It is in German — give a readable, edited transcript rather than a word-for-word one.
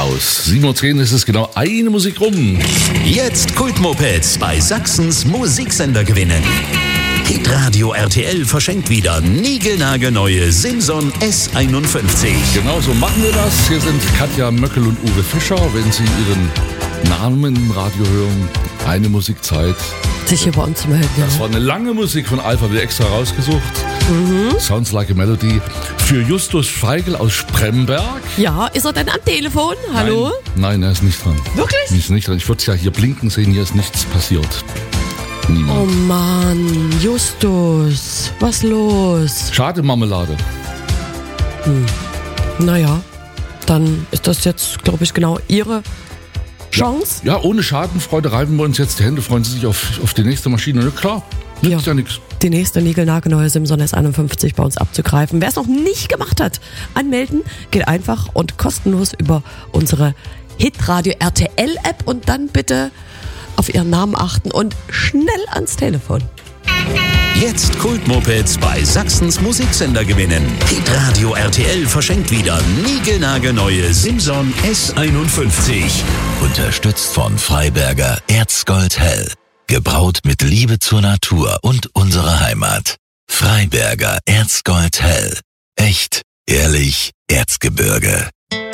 aus. 7:10 Uhr ist es genau, eine Musik rum. Jetzt Kultmopeds bei Sachsens Musiksender gewinnen. Hitradio RTL verschenkt wieder niegelnagelneue Simson S51. Genau so machen wir das. Hier sind Katja Möckel und Uwe Fischer. Wenn Sie Ihren Namen im Radio hören, eine Musikzeit. Sich hier bei uns melden. Das war eine lange Musik von Alpha, wieder extra rausgesucht. Sounds like a Melody. Für Justus Feigl aus Spremberg. Ja, ist er denn am Telefon? Hallo? Nein, er ist nicht dran. Wirklich? Er ist nicht dran. Ich würde es ja hier blinken sehen, hier ist nichts passiert. Niemand. Oh Mann, Justus, was los? Schade Marmelade. Naja, dann ist das jetzt, glaube ich, genau Ihre Chance. Ja, ohne Schadenfreude reiben wir uns jetzt die Hände, freuen Sie sich auf die nächste Maschine. Ja, klar, nützt ja nichts. Die nächste niegelnagelneue Simson S51 bei uns abzugreifen. Wer es noch nicht gemacht hat, anmelden, geht einfach und kostenlos über unsere Hitradio RTL App und dann bitte auf Ihren Namen achten und schnell ans Telefon. Jetzt Kultmopeds bei Sachsens Musiksender gewinnen. Hitradio RTL verschenkt wieder niegelnagelneue Simson S51. Unterstützt von Freiberger Erzgold Hell. Gebraut mit Liebe zur Natur und unserer Heimat. Freiberger Erzgold Hell. Echt, ehrlich, Erzgebirge.